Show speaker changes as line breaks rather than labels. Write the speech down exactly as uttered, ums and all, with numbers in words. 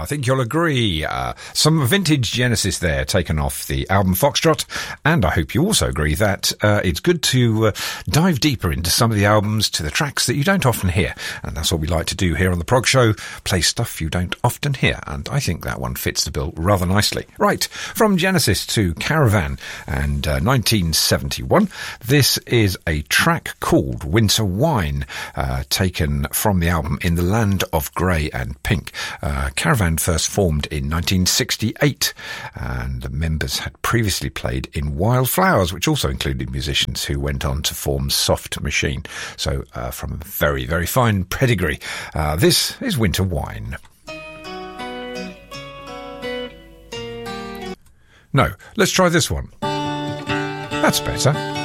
think you'll agree. Uh, some vintage Genesis there, taken off the album Foxtrot, and I hope you also agree that uh, it's good to uh, dive deeper into some of the albums, to the tracks that you don't often hear, and that's what we like to do here on the Prog Show, play stuff you don't often hear, and I think that one fits the bill rather nicely. Right, from Genesis to Caravan and uh, nineteen seventy-one, this is a track called Winter Wine, uh, taken from the album In the Land of Grey and Pink. Uh, Caravan first formed in nineteen sixty-eight, and the members had previously played in Wildflowers, which also included musicians who went on to form Soft Machine. So uh, from a very, very fine pedigree. Uh, this is Winter Wine. No, let's try this one. That's better.